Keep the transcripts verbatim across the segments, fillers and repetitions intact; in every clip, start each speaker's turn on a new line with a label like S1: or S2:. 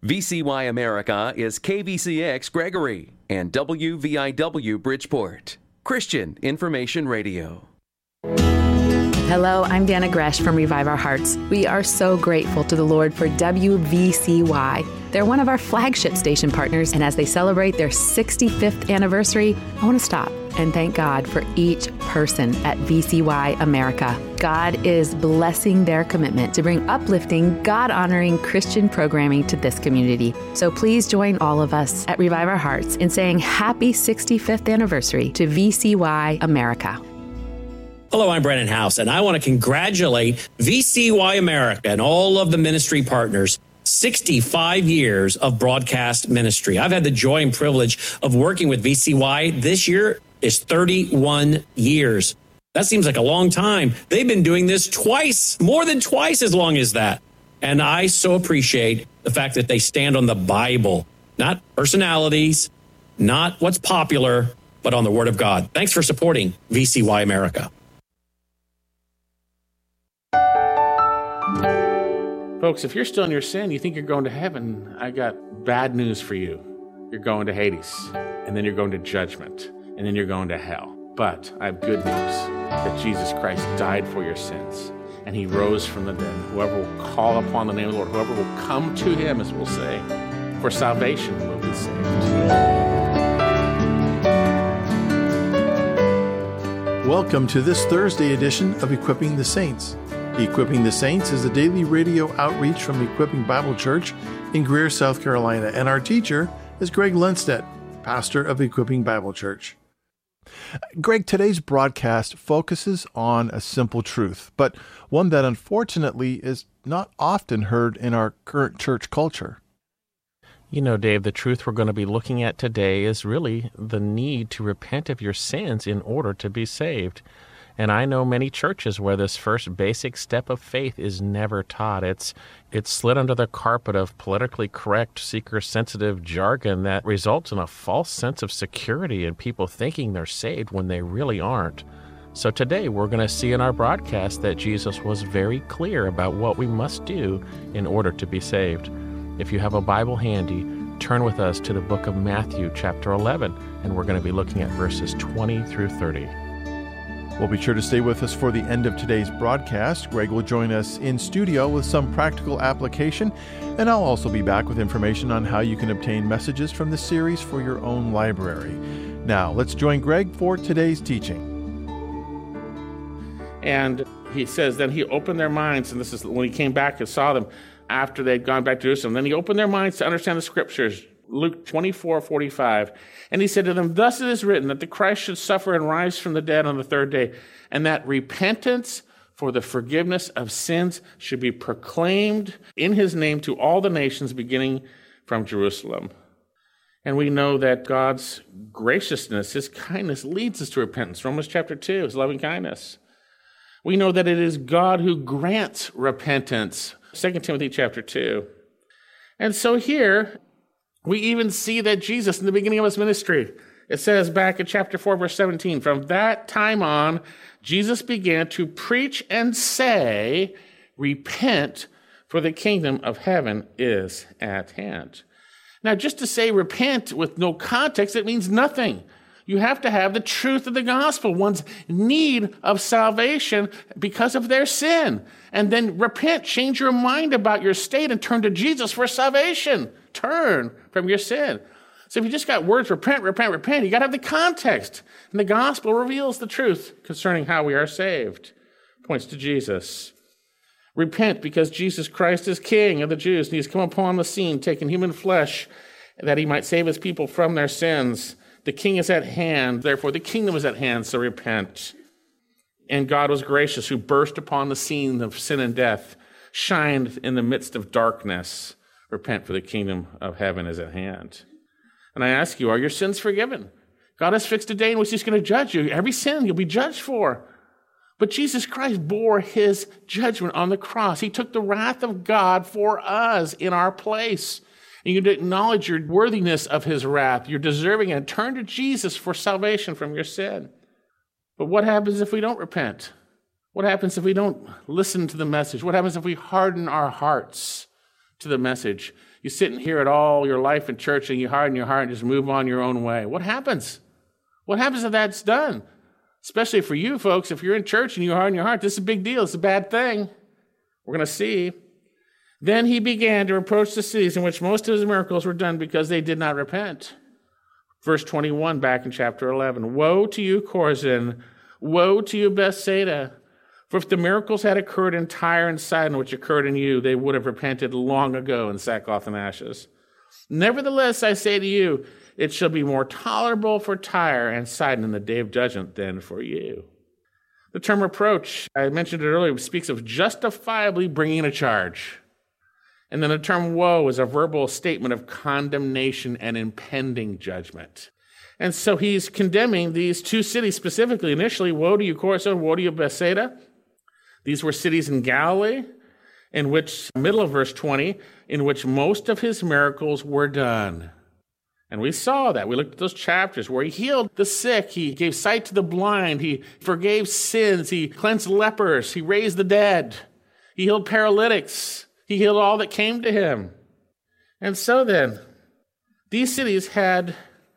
S1: V C Y America is K V C X Gregory and W V I W Bridgeport. Christian Information Radio.
S2: Hello, I'm Dana Gresh from Revive Our Hearts. We are so grateful to the Lord for W V C Y. They're one of our flagship station partners, and as they celebrate their sixty-fifth anniversary, I want to stop and thank God for each person at V C Y America. God is blessing their commitment to bring uplifting, God-honoring Christian programming to this community. So please join all of us at Revive Our Hearts in saying happy sixty-fifth anniversary to V C Y America.
S3: Hello, I'm Brennan House, and I want to congratulate V C Y America and all of the ministry partners. sixty-five years of broadcast ministry. I've had the joy and privilege of working with V C Y. This year is thirty-one years. That seems like a long time. They've been doing this twice, more than twice as long as that. And I so appreciate the fact that they stand on the Bible, not personalities, not what's popular, but on the Word of God. Thanks for supporting V C Y America.
S4: Folks, if you're still in your sin, you think you're going to heaven, I got bad news for you. You're going to Hades, and then you're going to judgment, and then you're going to hell. But I have good news, that Jesus Christ died for your sins, and he rose from the dead. Whoever will call upon the name of the Lord, whoever will come to him, as we'll say, for salvation will be saved.
S5: Welcome to this Thursday edition of Equipping the Saints. Equipping the Saints is a daily radio outreach from Equipping Bible Church in Greer, South Carolina, and our teacher is Greg Lundstedt, pastor of Equipping Bible Church. Greg, today's broadcast focuses on a simple truth, but one that unfortunately is not often heard in our current church culture.
S6: You know, Dave, the truth we're going to be looking at today is really the need to repent of your sins in order to be saved. And I know many churches where this first basic step of faith is never taught. It's it's slid under the carpet of politically correct, seeker-sensitive jargon that results in a false sense of security and people thinking they're saved when they really aren't. So today we're going to see in our broadcast that Jesus was very clear about what we must do in order to be saved. If you have a Bible handy, turn with us to the book of Matthew, chapter eleven, and we're going to be looking at verses twenty through thirty.
S5: Well, be sure to stay with us for the end of today's broadcast. Greg will join us in studio with some practical application, and I'll also be back with information on how you can obtain messages from the series for your own library. Now, let's join Greg for today's teaching.
S4: And he says, then he opened their minds, and this is when he came back and saw them after they'd gone back to Jerusalem. Then he opened their minds to understand the scriptures. Luke twenty-four forty-five. And he said to them, thus it is written that the Christ should suffer and rise from the dead on the third day, and that repentance for the forgiveness of sins should be proclaimed in his name to all the nations, beginning from Jerusalem. And we know that God's graciousness, his kindness, leads us to repentance. Romans chapter two, his loving kindness. We know that it is God who grants repentance. Second Timothy chapter two. And so here, we even see that Jesus, in the beginning of his ministry, it says back in chapter four, verse seventeen, from that time on, Jesus began to preach and say, repent, for the kingdom of heaven is at hand. Now, just to say repent with no context, it means nothing. You have to have the truth of the gospel, one's need of salvation because of their sin. And then repent, change your mind about your state and turn to Jesus for salvation. Turn from your sin. So if you just got words, repent, repent, repent, you got to have the context. And the gospel reveals the truth concerning how we are saved. Points to Jesus. Repent because Jesus Christ is King of the Jews, and he's come upon the scene, taking human flesh, that he might save his people from their sins. The king is at hand, therefore the kingdom is at hand, so repent. And God was gracious, who burst upon the scene of sin and death, shined in the midst of darkness. Repent, for the kingdom of heaven is at hand. And I ask you, are your sins forgiven? God has fixed a day in which he's going to judge you. Every sin you'll be judged for. But Jesus Christ bore his judgment on the cross. He took the wrath of God for us in our place. And you acknowledge your worthiness of his wrath. You're deserving it. Turn to Jesus for salvation from your sin. But what happens if we don't repent? What happens if we don't listen to the message? What happens if we harden our hearts to the message? You sit and hear it all your life in church, and you harden your heart and just move on your own way. What happens? What happens if that's done? Especially for you folks, if you're in church and you harden your heart, this is a big deal. It's a bad thing. We're going to see. Then he began to reproach the cities in which most of his miracles were done because they did not repent. Verse twenty-one, back in chapter eleven. Woe to you, Chorazin! Woe to you, Bethsaida! For if the miracles had occurred in Tyre and Sidon, which occurred in you, they would have repented long ago in sackcloth and ashes. Nevertheless, I say to you, it shall be more tolerable for Tyre and Sidon in the day of judgment than for you. The term reproach, I mentioned it earlier, speaks of justifiably bringing a charge. And then the term woe is a verbal statement of condemnation and impending judgment. And so he's condemning these two cities specifically. Initially, woe to you, Chorazin, woe to you, Bethsaida. These were cities in Galilee, in which, middle of verse twenty, in which most of his miracles were done. And we saw that. We looked at those chapters where he healed the sick, he gave sight to the blind, he forgave sins, he cleansed lepers, he raised the dead, he healed paralytics, he healed all that came to him. And so then, these cities had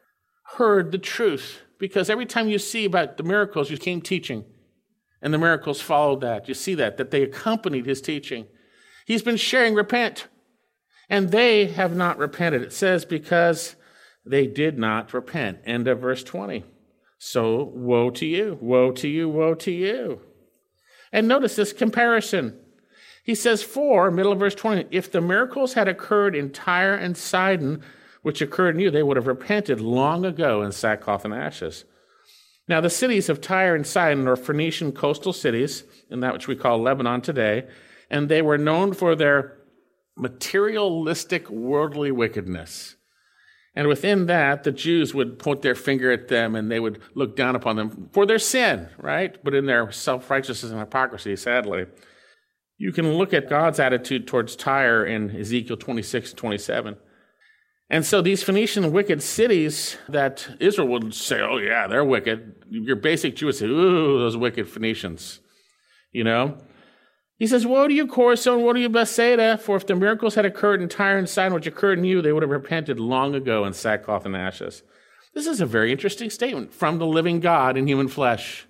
S4: heard the truth, because every time you see about the miracles, you came teaching. And the miracles followed that. You see that, that they accompanied his teaching. He's been sharing, repent. And they have not repented. It says, because they did not repent. End of verse twenty. So, woe to you, woe to you, woe to you. And notice this comparison. He says, for, middle of verse twenty, if the miracles had occurred in Tyre and Sidon, which occurred in you, they would have repented long ago in sackcloth and ashes. Now, the cities of Tyre and Sidon are Phoenician coastal cities, in that which we call Lebanon today, and they were known for their materialistic, worldly wickedness. And within that, the Jews would point their finger at them, and they would look down upon them for their sin, right? But in their self-righteousness and hypocrisy, sadly. You can look at God's attitude towards Tyre in Ezekiel twenty-six, twenty-seven. And so these Phoenician wicked cities that Israel would say, oh yeah, they're wicked. Your basic Jew would say, ooh, those wicked Phoenicians. You know? He says, woe to you, Chorazin, woe to you, Bethsaida, for if the miracles had occurred in Tyre and Sidon, which occurred in you, they would have repented long ago in sackcloth and ashes. This is a very interesting statement from the living God in human flesh.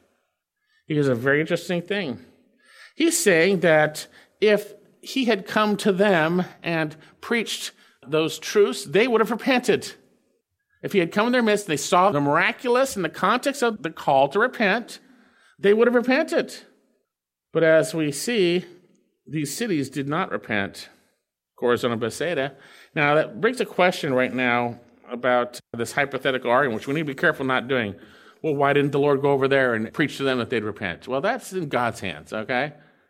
S4: It is a very interesting thing. He's saying that if he had come to them and preached those truths, they would have repented. If he had come in their midst, they saw the miraculous in the context of the call to repent, they would have repented. But as we see, these cities did not repent, Chorazin and Bethsaida. Now, that brings a question right now about this hypothetical argument, which we need to be careful not doing. Well, why didn't the Lord go over there and preach to them that they'd repent? Well, that's in God's hands, okay?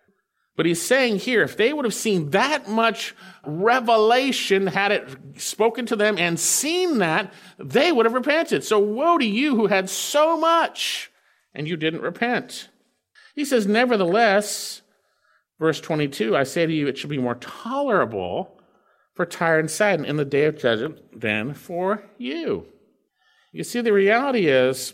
S4: But he's saying here, if they would have seen that much revelation, had it spoken to them and seen that, they would have repented. So woe to you who had so much and you didn't repent. He says, nevertheless, verse twenty-two, I say to you, it shall be more tolerable for Tyre and Sidon in the day of judgment than for you. You see, the reality is,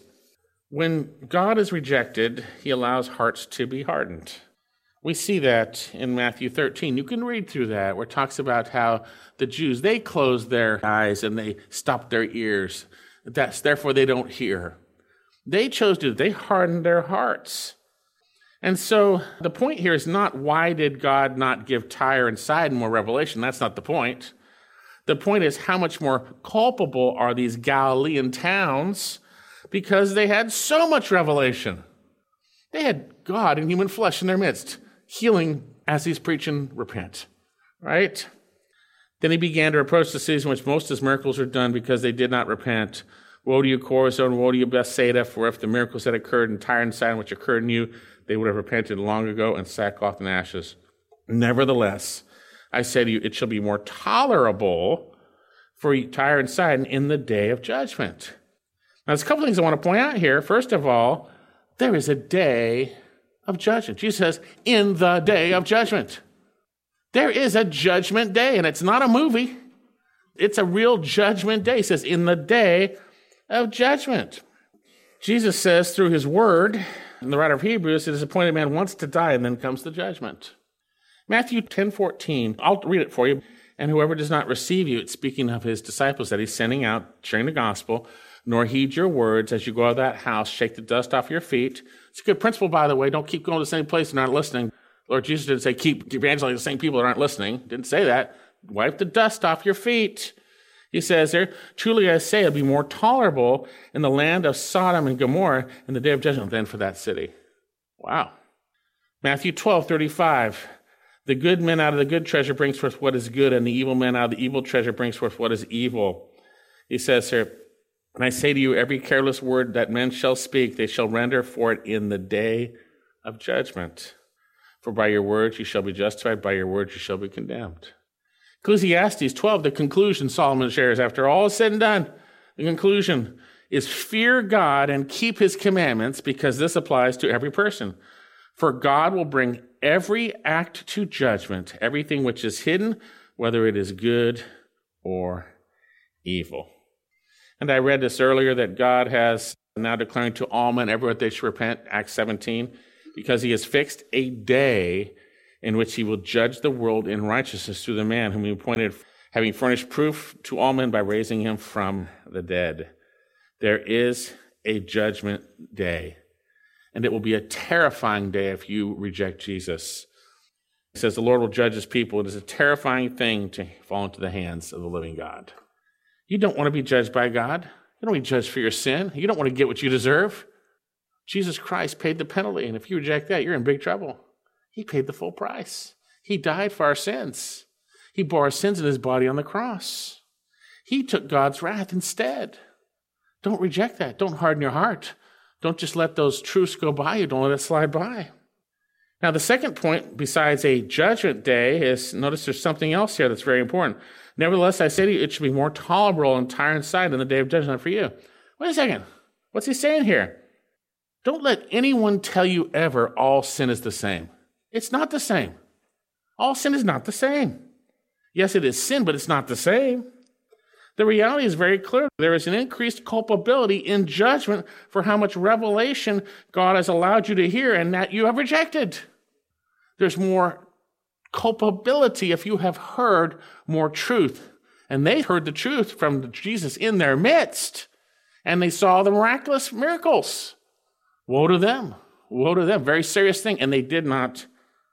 S4: when God is rejected, he allows hearts to be hardened. We see that in Matthew thirteen. You can read through that, where it talks about how the Jews, they closed their eyes and they stopped their ears. That's therefore they don't hear. They chose to, they hardened their hearts. And so the point here is not why did God not give Tyre and Sidon more revelation? That's not the point. The point is how much more culpable are these Galilean towns because they had so much revelation. They had God in human flesh in their midst, healing as he's preaching, repent, right? Then he began to reproach the cities in which most of his miracles were done because they did not repent. Woe to you, Chorazin, woe to you, Bethsaida, for if the miracles had occurred in Tyre and Sidon, which occurred in you, they would have repented long ago in sackcloth and ashes. Nevertheless, I say to you, it shall be more tolerable for Tyre and Sidon in the day of judgment. Now, there's a couple things I want to point out here. First of all, there is a day of judgment. Jesus says, in the day of judgment. There is a judgment day, and it's not a movie. It's a real judgment day. He says, in the day of judgment. Jesus says through his word, and the writer of Hebrews, it is appointed man wants to die, and then comes the judgment. Matthew ten fourteen, I'll read it for you. And whoever does not receive you, it's speaking of his disciples that he's sending out, sharing the gospel, nor heed your words as you go out of that house, shake the dust off your feet. It's a good principle, by the way. Don't keep going to the same place and not listening. Lord Jesus didn't say keep evangelizing the same people that aren't listening. Didn't say that. Wipe the dust off your feet. He says there, truly I say, it'll be more tolerable in the land of Sodom and Gomorrah in the day of judgment than for that city. Wow. Matthew twelve thirty-five. The good man out of the good treasure brings forth what is good, and the evil man out of the evil treasure brings forth what is evil. He says here, and I say to you, every careless word that men shall speak, they shall render for it in the day of judgment. For by your words you shall be justified, by your words you shall be condemned. Ecclesiastes twelve, the conclusion Solomon shares after all is said and done. The conclusion is fear God and keep his commandments, because this applies to every person. For God will bring every act to judgment, everything which is hidden, whether it is good or evil. And I read this earlier, that God has now declaring to all men everywhere they should repent, Acts seventeen, because he has fixed a day in which he will judge the world in righteousness through the man whom he appointed, having furnished proof to all men by raising him from the dead. There is a judgment day, and it will be a terrifying day if you reject Jesus. He says the Lord will judge his people. It is a terrifying thing to fall into the hands of the living God. You don't want to be judged by God. You don't want to be judged for your sin. You don't want to get what you deserve. Jesus Christ paid the penalty, and if you reject that, you're in big trouble. He paid the full price. He died for our sins. He bore our sins in his body on the cross. He took God's wrath instead. Don't reject that. Don't harden your heart. Don't just let those truths go by you. Don't let it slide by. Now, the second point, besides a judgment day, is notice there's something else here that's very important. Nevertheless, I say to you, it should be more tolerable and tire inside in the day of judgment for you. Wait a second. What's he saying here? Don't let anyone tell you ever all sin is the same. It's not the same. All sin is not the same. Yes, it is sin, but it's not the same. The reality is very clear. There is an increased culpability in judgment for how much revelation God has allowed you to hear and that you have rejected. There's more culpability if you have heard more truth. And they heard the truth from Jesus in their midst, and they saw the miraculous miracles. Woe to them. Woe to them. Very serious thing. And they did not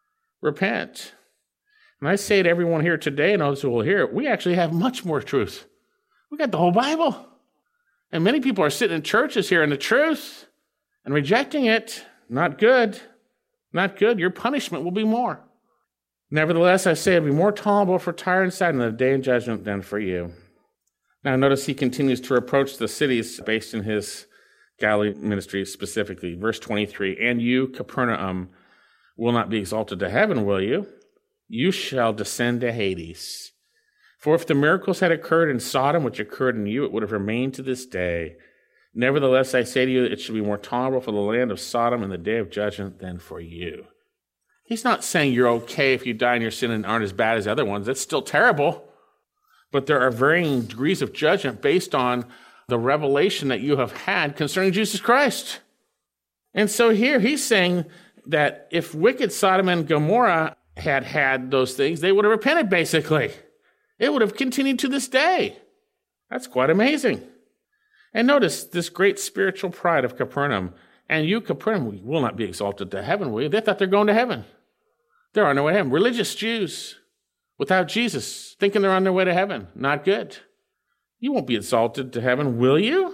S4: repent. And I say to everyone here today and those who will hear it, we actually have much more truth. We got the whole Bible. And many people are sitting in churches hearing the truth and rejecting it. Not good. Not good. Your punishment will be more. Nevertheless, I say it will be more tolerable for Tyre and Sidon in the day of judgment than for you. Now notice he continues to reproach the cities based in his Galilee ministry specifically. Verse twenty-three, and you, Capernaum, will not be exalted to heaven, will you? You shall descend to Hades. For if the miracles had occurred in Sodom, which occurred in you, it would have remained to this day. Nevertheless, I say to you, it should be more tolerable for the land of Sodom in the day of judgment than for you. He's not saying you're okay if you die in your sin and aren't as bad as other ones. That's still terrible. But there are varying degrees of judgment based on the revelation that you have had concerning Jesus Christ. And so here he's saying that if wicked Sodom and Gomorrah had had those things, they would have repented, basically. It would have continued to this day. That's quite amazing. And notice this great spiritual pride of Capernaum. And you, Capernaum, will not be exalted to heaven, will you? They thought they're going to heaven. They're on their way to heaven. Religious Jews without Jesus, thinking they're on their way to heaven. Not good. You won't be exalted to heaven, will you?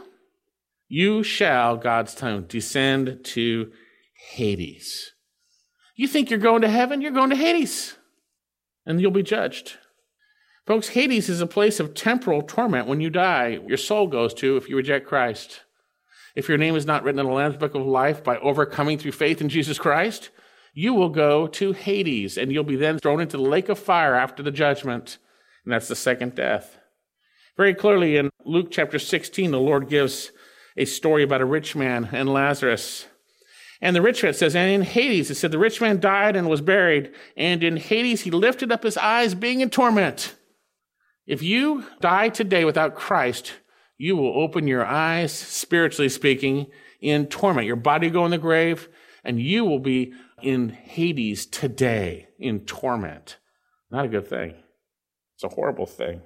S4: You shall, God's tongue, descend to Hades. You think you're going to heaven? You're going to Hades. And you'll be judged. Folks, Hades is a place of temporal torment when you die. Your soul goes to if you reject Christ. If your name is not written in the Lamb's Book of Life by overcoming through faith in Jesus Christ, you will go to Hades, and you'll be then thrown into the lake of fire after the judgment. And that's the second death. Very clearly in Luke chapter sixteen, the Lord gives a story about a rich man and Lazarus. And the rich man says, and in Hades, it said, the rich man died and was buried. And in Hades, he lifted up his eyes, being in torment. If you die today without Christ, you will open your eyes, spiritually speaking, in torment. Your body will go in the grave, and you will be in Hades today, in torment. Not a good thing. It's a horrible thing.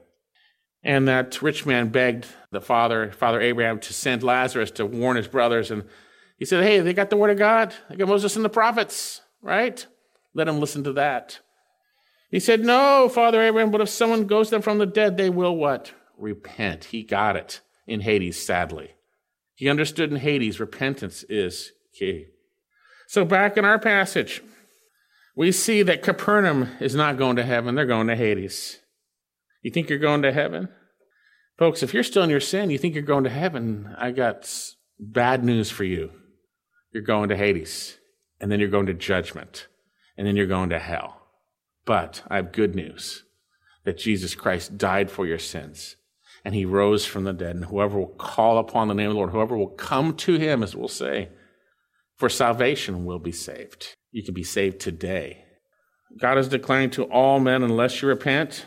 S4: And that rich man begged the father, Father Abraham, to send Lazarus to warn his brothers. And he said, hey, they got the word of God. They got Moses and the prophets, right? Let them listen to that. He said, no, Father Abraham, but if someone goes to them from the dead, they will what? Repent. He got it in Hades, sadly. He understood in Hades, repentance is key. So back in our passage, we see that Capernaum is not going to heaven. They're going to Hades. You think you're going to heaven? Folks, if you're still in your sin, you think you're going to heaven, I got bad news for you. You're going to Hades, and then you're going to judgment, and then you're going to hell. But I have good news, that Jesus Christ died for your sins, and he rose from the dead, and whoever will call upon the name of the Lord, whoever will come to him, as we'll say, for salvation will be saved. You can be saved today. God is declaring to all men, unless you repent.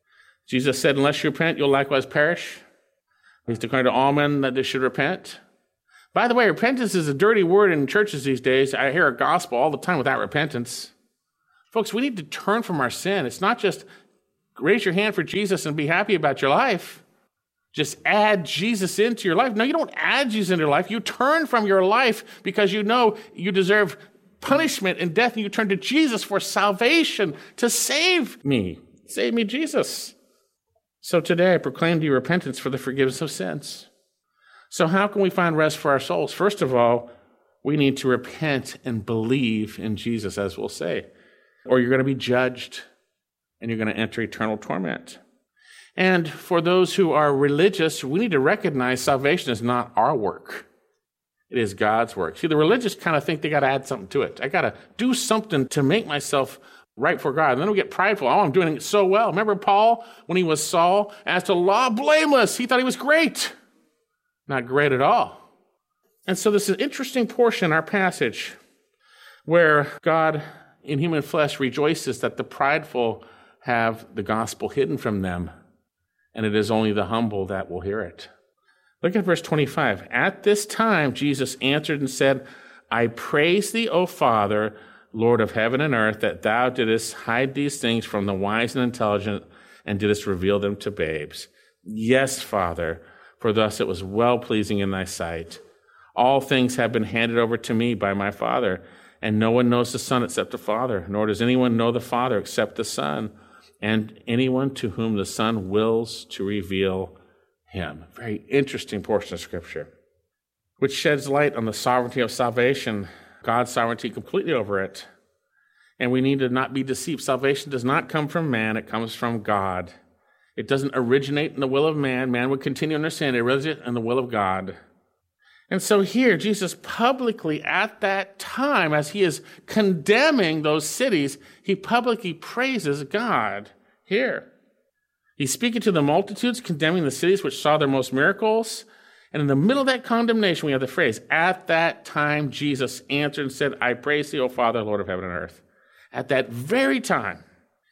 S4: Jesus said, unless you repent, you'll likewise perish. He's declaring to all men that they should repent. By the way, repentance is a dirty word in churches these days. I hear a gospel all the time without repentance. Folks, we need to turn from our sin. It's not just raise your hand for Jesus and be happy about your life. Just add Jesus into your life. No, you don't add Jesus into your life. You turn from your life because you know you deserve punishment and death, and you turn to Jesus for salvation to save me. Save me, Jesus. So today I proclaim to you repentance for the forgiveness of sins. So how can we find rest for our souls? First of all, we need to repent and believe in Jesus, as we'll say, or you're going to be judged and you're going to enter eternal torment. And for those who are religious, we need to recognize salvation is not our work. It is God's work. See, the religious kind of think they got to add something to it. I got to do something to make myself right for God. And then we get prideful. Oh, I'm doing it so well. Remember Paul, when he was Saul, as to law blameless, he thought he was great. Not great at all. And so this is an interesting portion in our passage where God in human flesh rejoices that the prideful have the gospel hidden from them, and it is only the humble that will hear it. Look at verse twenty-five. At this time, Jesus answered and said, I praise thee, O Father, Lord of heaven and earth, that thou didst hide these things from the wise and intelligent and didst reveal them to babes. Yes, Father, for thus it was well-pleasing in thy sight. All things have been handed over to me by my Father, and no one knows the Son except the Father, nor does anyone know the Father except the Son, and anyone to whom the Son wills to reveal him. Very interesting portion of Scripture, which sheds light on the sovereignty of salvation, God's sovereignty completely over it. And we need to not be deceived. Salvation does not come from man, it comes from God. It doesn't originate in the will of man. Man would continue in their sin. It originates in the will of God. And so here, Jesus publicly at that time, as he is condemning those cities, he publicly praises God here. He's speaking to the multitudes, condemning the cities which saw their most miracles. And in the middle of that condemnation, we have the phrase, at that time, Jesus answered and said, I praise thee, O Father, Lord of heaven and earth. At that very time,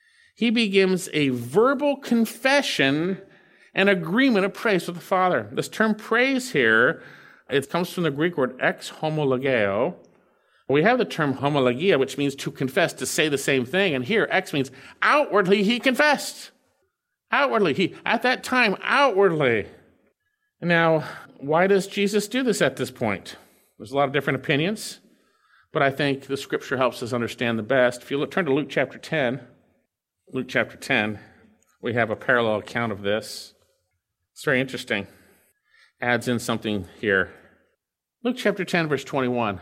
S4: he begins a verbal confession and agreement of praise with the Father. This term praise here, it comes from the Greek word ex homologeo. We have the term homologia, which means to confess, to say the same thing. And here, ex means outwardly he confessed. Outwardly, he, at that time, outwardly. Now, why does Jesus do this at this point? There's a lot of different opinions, but I think the Scripture helps us understand the best. If you look, turn to Luke chapter ten, Luke chapter ten, we have a parallel account of this. It's very interesting. Adds in something here. Luke chapter ten, verse twenty-one.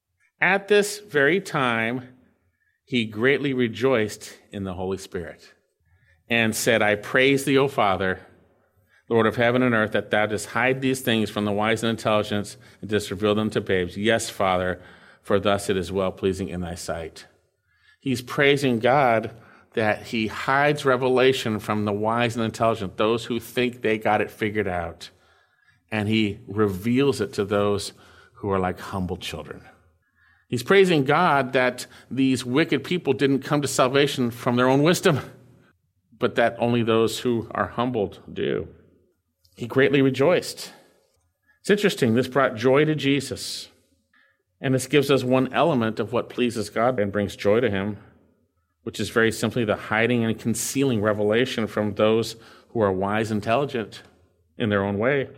S4: At this very time, he greatly rejoiced in the Holy Spirit and said, I praise thee, O Father, Lord of heaven and earth, that thou didst hide these things from the wise and intelligent and didst reveal them to babes. Yes, Father, for thus it is well-pleasing in thy sight. He's praising God that he hides revelation from the wise and intelligent, those who think they got it figured out. And he reveals it to those who are like humble children. He's praising God that these wicked people didn't come to salvation from their own wisdom, but that only those who are humbled do. He greatly rejoiced. It's interesting. This brought joy to Jesus. And this gives us one element of what pleases God and brings joy to him. which is very simply the hiding and concealing revelation from those who are wise and intelligent in their own way,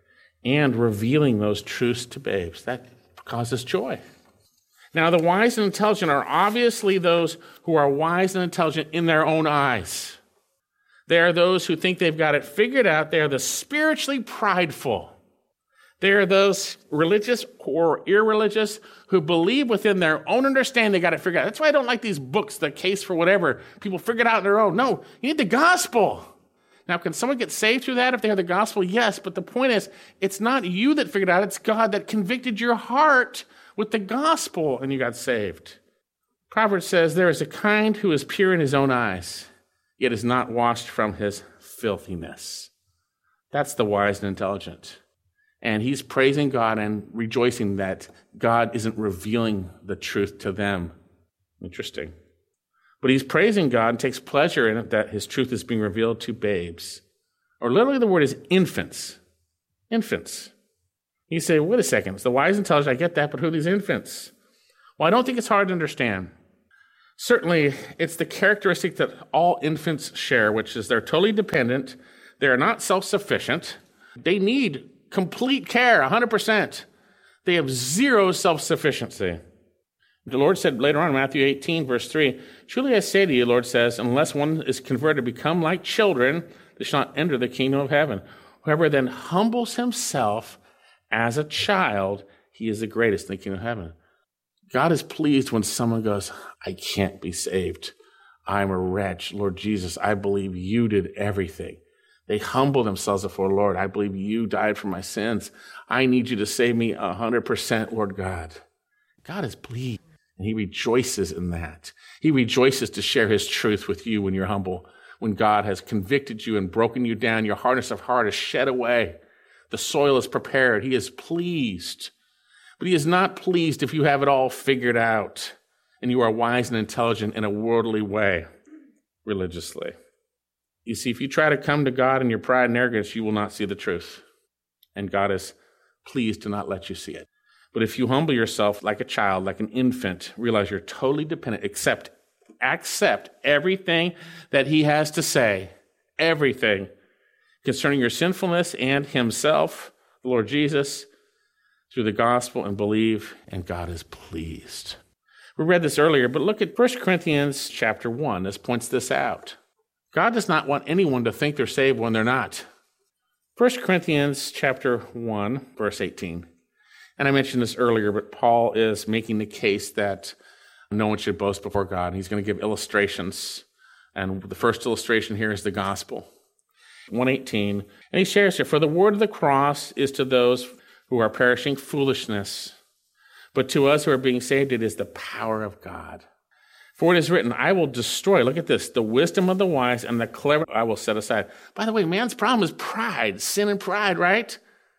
S4: and revealing those truths to babes. That causes joy. Now, the wise and intelligent are obviously those who are wise and intelligent in their own eyes. They are those who think they've got it figured out. They are the spiritually prideful. They are those religious or irreligious who believe within their own understanding they got it figured out. That's why I don't like these books, The Case for Whatever. People figure it out on their own. No, you need the gospel. Now, can someone get saved through that if they have the gospel? Yes, but the point is, it's not you that figured it out. It's God that convicted your heart with the gospel, and you got saved. Proverbs says, there is a kind who is pure in his own eyes, yet is not washed from his filthiness. That's the wise and intelligent. And he's praising God and rejoicing that God isn't revealing the truth to them. Interesting. But he's praising God and takes pleasure in it that his truth is being revealed to babes. Or literally the word is infants. Infants. You say, wait a second, it's the wise and intelligent, I get that, but who are these infants? Well, I don't think it's hard to understand. Certainly, it's the characteristic that all infants share, which is they're totally dependent, they are not self-sufficient, they need complete care, one hundred percent. They have zero self-sufficiency. The Lord said later on in Matthew eighteen, verse three, truly I say to you, the Lord says, unless one is converted to become like children, they shall not enter the kingdom of heaven. Whoever then humbles himself as a child, he is the greatest in the kingdom of heaven. God is pleased when someone goes, I can't be saved. I'm a wretch. Lord Jesus, I believe you did everything. They humble themselves before the Lord. I believe you died for my sins. I need you to save me one hundred percent, Lord God. God is pleased, and he rejoices in that. He rejoices to share his truth with you when you're humble. When God has convicted you and broken you down, your hardness of heart is shed away. The soil is prepared. He is pleased. But he is not pleased if you have it all figured out and you are wise and intelligent in a worldly way, religiously. You see, if you try to come to God in your pride and arrogance, you will not see the truth. And God is pleased to not let you see it. But if you humble yourself like a child, like an infant, realize you're totally dependent, accept, accept everything that he has to say, everything concerning your sinfulness and himself, the Lord Jesus, through the gospel, and believe, and God is pleased. We read this earlier, but look at First Corinthians chapter one. This points this out. God does not want anyone to think they're saved when they're not. First Corinthians chapter one, verse eighteen. And I mentioned this earlier, but Paul is making the case that no one should boast before God. He's going to give illustrations. And the first illustration here is the gospel. one eighteen. And he shares here, for the word of the cross is to those who are perishing foolishness, but to us who are being saved, it is the power of God. For it is written, I will destroy, look at this, the wisdom of the wise and the clever I will set aside. By the way, man's problem is pride, sin and pride, right?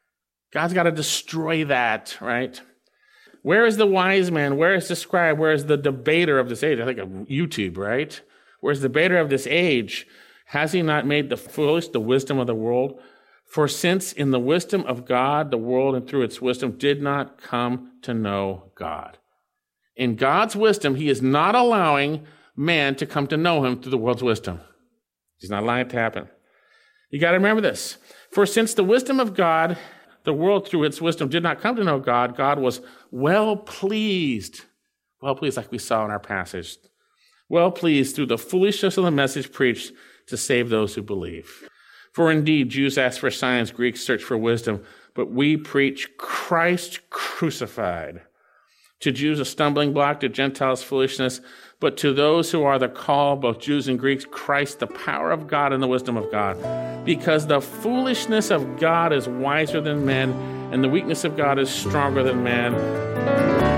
S4: God's got to destroy that, right? Where is the wise man? Where is the scribe? Where is the debater of this age? I think of YouTube, right? Where's the debater of this age? Has he not made the foolish the wisdom of the world? For since in the wisdom of God, the world and through its wisdom did not come to know God. In God's wisdom, he is not allowing man to come to know him through the world's wisdom. He's not allowing it to happen. You got to remember this. For since the wisdom of God, the world through its wisdom did not come to know God, God was well pleased. Well pleased, like we saw in our passage. Well pleased through the foolishness of the message preached to save those who believe. For indeed, Jews ask for signs, Greeks search for wisdom, but we preach Christ crucified. To Jews a stumbling block, to Gentiles foolishness, but to those who are the called, both Jews and Greeks, Christ the power of God and the wisdom of God. Because the foolishness of God is wiser than men, and the weakness of God is stronger than man.